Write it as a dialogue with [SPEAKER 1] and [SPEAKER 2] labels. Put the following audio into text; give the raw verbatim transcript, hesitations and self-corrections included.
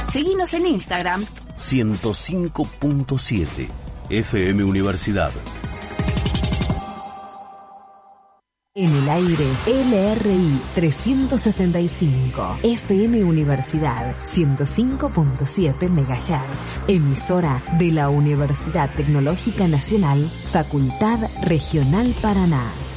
[SPEAKER 1] Seguinos en Instagram.
[SPEAKER 2] ciento cinco punto siete F M Universidad.
[SPEAKER 3] En el aire, L R I trescientos sesenta y cinco, F M Universidad ciento cinco punto siete megahertz, emisora de la Universidad Tecnológica Nacional, Facultad Regional Paraná.